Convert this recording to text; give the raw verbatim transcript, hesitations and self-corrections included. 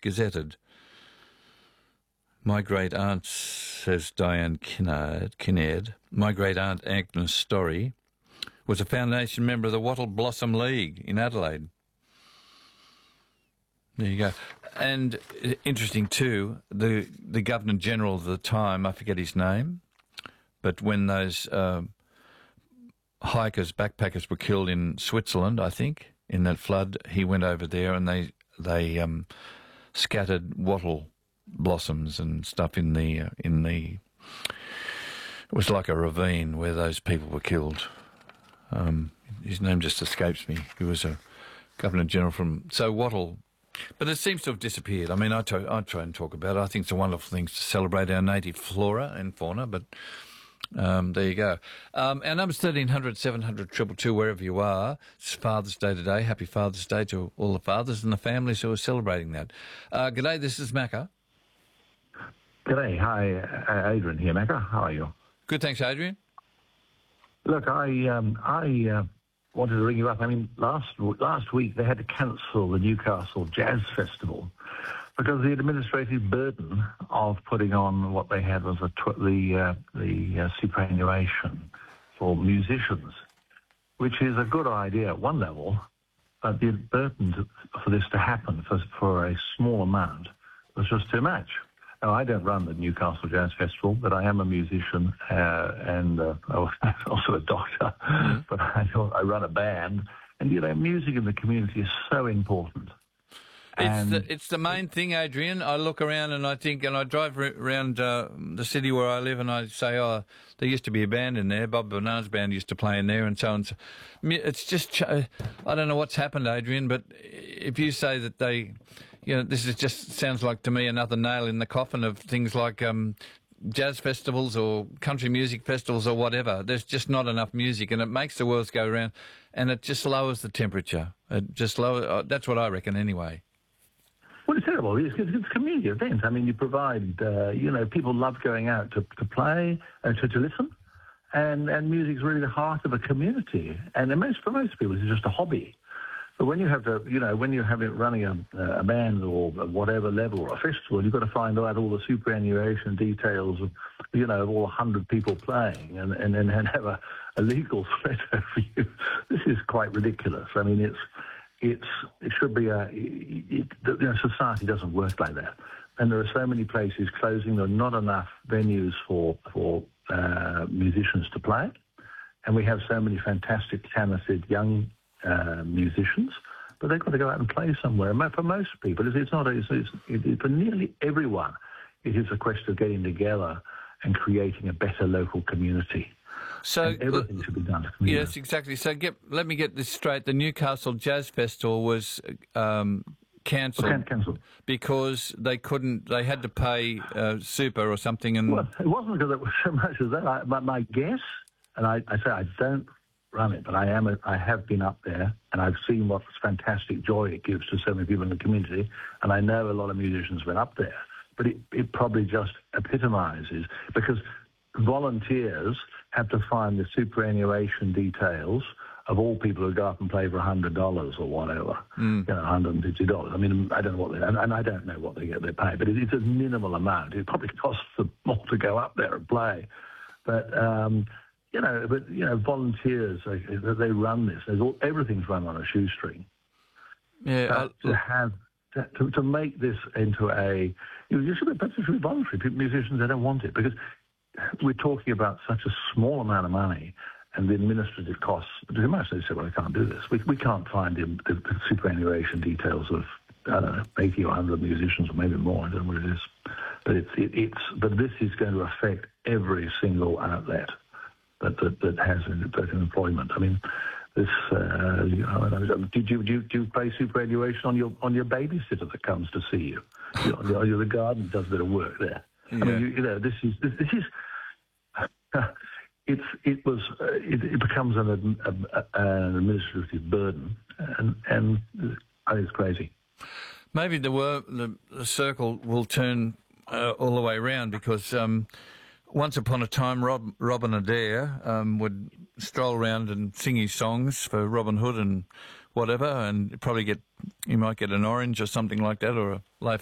gazetted. My great aunt, says Diane Kinnaird, Kinnaird, my great aunt Agnes Storey was a foundation member of the Wattle Blossom League in Adelaide. There you go. And interesting too, the the Governor General of the time, I forget his name, but when those uh, hikers, backpackers were killed in Switzerland, I think, in that flood, he went over there and they they um, scattered wattle blossoms and stuff in the uh, in the. It was like a ravine where those people were killed. Um, his name just escapes me. He was a Governor General from so Wattle. But it seems to have disappeared. I mean, I try, I try and talk about it. I think it's a wonderful thing to celebrate our native flora and fauna, but um, there you go. Um, our number's thirteen hundred, seven hundred, two two two, wherever you are. It's Father's Day today. Happy Father's Day to all the fathers and the families who are celebrating that. Uh, g'day, this is Macca. G'day, hi, uh, Adrian here, Macca. How are you? Good, thanks, Adrian. Look, I um, I uh, wanted to ring you up. I mean, last last week they had to cancel the Newcastle Jazz Festival because of the administrative burden of putting on what they had was a tw- the uh, the uh, superannuation for musicians, which is a good idea at one level, but the burden to, for this to happen for for a small amount was just too much. Now, I don't run the Newcastle Jazz Festival, but I am a musician uh, and uh, also a doctor, mm. but I, I run a band. And, you know, music in the community is so important. It's the, it's the main thing, Adrian. I look around and I think, and I drive r- around uh, the city where I live and I say, oh, there used to be a band in there. Bob Bernard's band used to play in there and so on. So it's just, ch- I don't know what's happened, Adrian, but if you say that they... You know, this is just sounds like to me another nail in the coffin of things like um, jazz festivals or country music festivals or whatever. There's just not enough music, and it makes the world go round, and it just lowers the temperature. It just lower. Uh, that's what I reckon, anyway. Well, it's terrible. It's, it's community events. I mean, you provide. Uh, you know, people love going out to, to play and to, to listen, and and music's really the heart of a community. And most for most people, it's just a hobby. But when you have to, you know, when you have it running a, a band or whatever level or a festival, you've got to find out all the superannuation details of, you know, of all one hundred people playing and, and, and have a, a legal threat over you. This is quite ridiculous. I mean, it's, it's, it should be a, it, you know, society doesn't work like that. And there are so many places closing. There are not enough venues for, for uh, musicians to play. And we have so many fantastic, talented young Uh, musicians, but they've got to go out and play somewhere. And for most people, it's, it's not. It's, it's, it, for nearly everyone, it is a question of getting together and creating a better local community. So and everything uh, should be done. Yes, exactly. So get, let me get this straight: the Newcastle Jazz Festival was um, cancelled well, cancelled because they couldn't. They had to pay uh, super or something. And well, it wasn't because it was so much as that. I, but my guess, and I, I say I don't run it, but I am. A, I have been up there, and I've seen what fantastic joy it gives to so many people in the community. And I know a lot of musicians went up there, but it, it probably just epitomises because volunteers have to find the superannuation details of all people who go up and play for a hundred dollars or whatever, mm. you know, one hundred and fifty dollars. I mean, I don't know what they and, and I don't know what they get they pay, but it, it's a minimal amount. It probably costs them more to go up there and play, but. Um, You know, but, you know, volunteers, they, they run this. There's all, everything's run on a shoestring. Yeah. Uh, to have, to, to make this into a, you know, you should be, perhaps it should be voluntary. People, musicians, they don't want it because we're talking about such a small amount of money and the administrative costs. Too much they say, well, I can't do this. We, we can't find the, the, the superannuation details of, I don't know, eighty or one hundred musicians or maybe more. I don't know what it is. But, it's, it, it's, but this is going to affect every single outlet. That, that that has that employment. I mean, this. Uh, you know, did you do you, do you pay superannuation on your on your babysitter that comes to see you? You're, you're the garden does a bit of work there. Yeah. I mean, you, you know, this is this, this is. Uh, it's it was uh, it, it becomes an, a, a, an administrative burden, and and I think it's crazy. Maybe the wor- the, the circle will turn uh, all the way around because. Um, Once upon a time, Rob, Robin Adair um, would stroll around and sing his songs for Robin Hood and whatever, and probably get he might get an orange or something like that, or a loaf